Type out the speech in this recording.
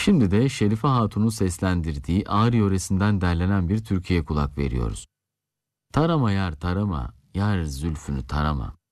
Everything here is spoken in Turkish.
Şimdi de Şerife Hatun'un seslendirdiği Ağrı yöresinden derlenen bir türküye kulak veriyoruz. Tarama yar tarama, yar zülfünü tarama.